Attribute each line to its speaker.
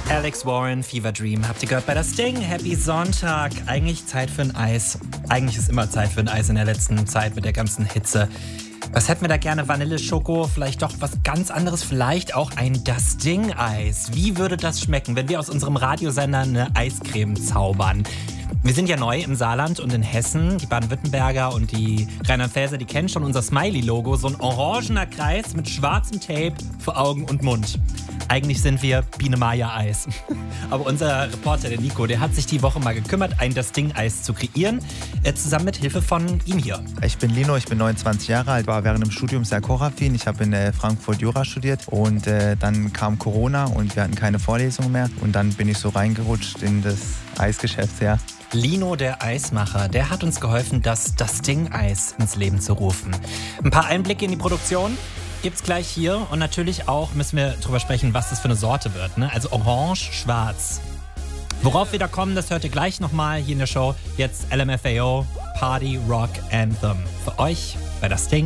Speaker 1: Alex Warren, Fever Dream. Habt ihr gehört bei das Ding? Happy Sonntag. Eigentlich Zeit für ein Eis. Eigentlich ist immer Zeit für ein Eis in der letzten Zeit mit der ganzen Hitze. Was hätten wir da gerne? Vanille, Schoko, vielleicht doch was ganz anderes, vielleicht auch ein Das Ding-Eis. Wie würde das schmecken, wenn wir aus unserem Radiosender eine Eiscreme zaubern? Wir sind ja neu im Saarland und in Hessen. Die Baden-Württemberger und die Rheinland-Pfälzer, die kennen schon unser Smiley-Logo. So ein orangener Kreis mit schwarzem Tape für Augen und Mund. Eigentlich sind wir Biene Maya Eis. Aber unser Reporter, der Nico, der hat sich die Woche mal gekümmert, ein Das Ding-Eis zu kreieren. Zusammen mit Hilfe von ihm hier.
Speaker 2: Ich bin Lino, ich bin 29 Jahre alt, war während dem Studium sehr kochaffin. Ich habe in Frankfurt Jura studiert und dann kam Corona und wir hatten keine Vorlesung mehr. Und dann bin ich so reingerutscht in das Eisgeschäft, ja.
Speaker 1: Lino, der Eismacher, der hat uns geholfen, das Ding-Eis ins Leben zu rufen. Ein paar Einblicke in die Produktion gibt's gleich hier. Und natürlich auch müssen wir drüber sprechen, was das für eine Sorte wird. Ne? Also orange, schwarz. Worauf wir da kommen, das hört ihr gleich nochmal hier in der Show. Jetzt LMFAO, Party Rock Anthem. Für euch bei das Ding.